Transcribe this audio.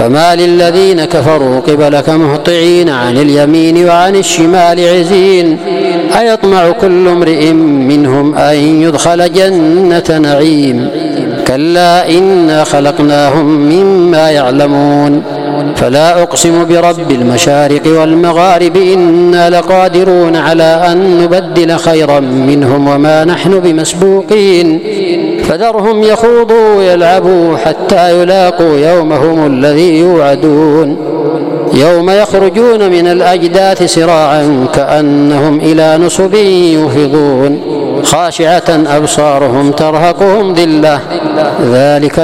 فما للذين كفروا قبلك مهطعين عن اليمين وعن الشمال عزين أيطمع كل امرئ منهم أن يدخل جنة نعيم كلا إنا خلقناهم مما يعلمون فلا أقسم برب المشارق والمغارب إنا لقادرون على أن نبدل خيرا منهم وما نحن بمسبوقين فذرهم يخوضوا ويلعبوا حتى يلاقوا يومهم الذي يوعدون يوم يخرجون من الأجداث سراعا كأنهم إلى نصب يوفضون خاشعة أبصارهم ترهقهم ذلة ذلك